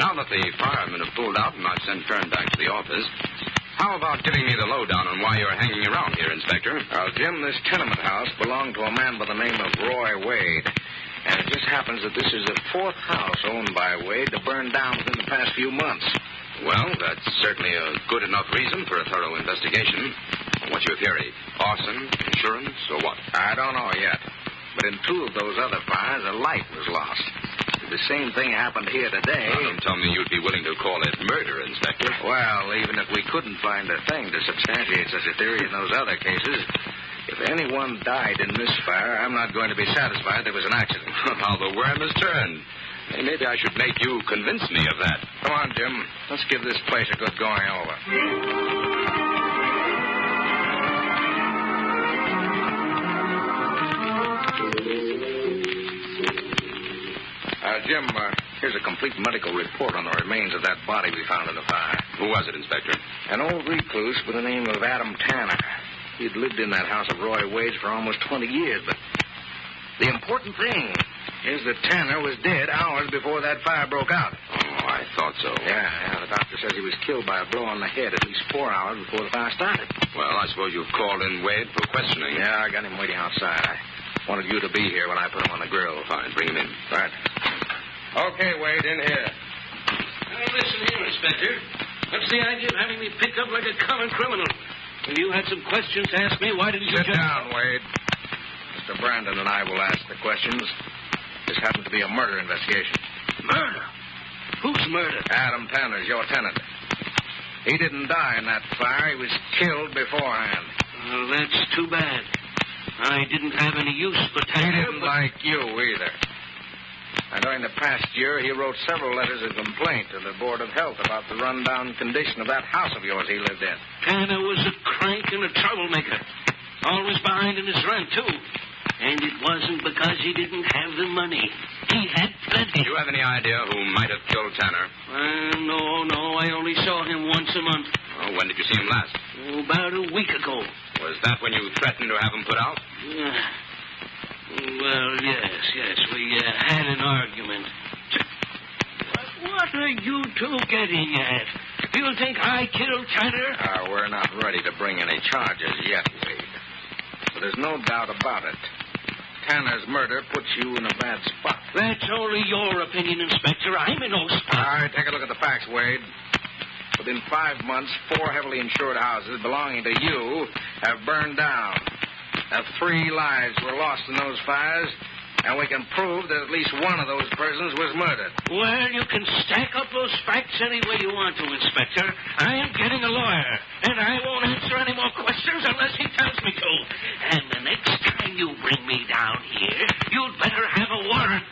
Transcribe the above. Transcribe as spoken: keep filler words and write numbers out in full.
now that the firemen have pulled out and I've sent Kern back to the office, how about giving me the lowdown on why you're hanging around here, Inspector? Well, Jim, this tenement house belonged to a man by the name of Roy Wade. And it just happens that this is the fourth house owned by Wade to burn down within the past few months. Well, that's certainly a good enough reason for a thorough investigation. What's your theory? Arson, insurance, or what? I don't know yet. But in two of those other fires, a light was lost. The same thing happened here today. Well, don't tell me you'd be willing to call it murder, Inspector. Well, even if we couldn't find a thing to substantiate such a theory in those other cases, if anyone died in this fire, I'm not going to be satisfied there was an accident. How the worm has turned. Hey, maybe I should make you convince me of that. Come on, Jim. Let's give this place a good going over. Uh, Jim, uh, here's a complete medical report on the remains of that body we found in the fire. Who was it, Inspector? An old recluse by the name of Adam Tanner. He'd lived in that house of Roy Wade's for almost twenty years, but the important thing is that Tanner was dead hours before that fire broke out. Oh, I thought so. Yeah, yeah, the doctor says he was killed by a blow on the head at least four hours before the fire started. Well, I suppose you've called in Wade for questioning. Yeah, I got him waiting outside. I wanted you to be here when I put him on the grill. Fine, bring him in. Right. Okay, Wade, in here. Now, listen here, Inspector. What's the idea of having me picked up like a common criminal? When you had some questions to ask me, why didn't you Sit just... down, Wade. Mister Brandon and I will ask the questions. This happened to be a murder investigation. Murder? Who's murdered? Adam Tanner's your tenant. He didn't die in that fire. He was killed beforehand. Well, that's too bad. I didn't have any use for Tanner. He didn't but... like you either. And during the past year, he wrote several letters of complaint to the Board of Health about the rundown condition of that house of yours he lived in. Tanner was a crank and a troublemaker. Always behind in his rent, too. And it wasn't because he didn't have the money. He had plenty. Do you have any idea who might have killed Tanner? Uh, no, no. I only saw him once a month. Oh, when did you see him last? Oh, about a week ago. Was that when you threatened to have him put out? Yeah. Well, yes, yes. We uh, had an argument. What, what are you two getting at? Do you think I killed Tanner? Uh, we're not ready to bring any charges yet, Wade. But there's no doubt about it. Tanner's murder puts you in a bad spot. That's only your opinion, Inspector. I'm in no spot. All right, take a look at the facts, Wade. Within five months, four heavily insured houses belonging to you have burned down. Now, three lives were lost in those fires, and we can prove that at least one of those persons was murdered. Well, you can stack up those facts any way you want to, Inspector. I am getting a lawyer, and I won't answer any more questions unless he tells me to. And the next time you bring me down here, you'd better have a warrant.